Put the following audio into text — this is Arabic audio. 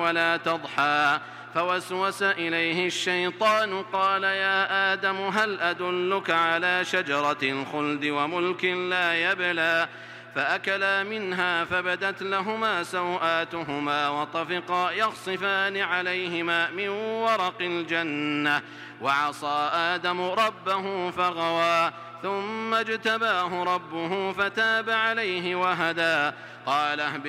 ولا تضحى فوسوس إليه الشيطان قال يا آدم هل أدلك على شجرة الخلد وملك لا يبلى فأكلا منها فبدت لهما سوآتهما وطفقا يخصفان عليهما من ورق الجنة وعصى آدم ربه فغوى ثم اجتباه ربه فتاب عليه وهدى قال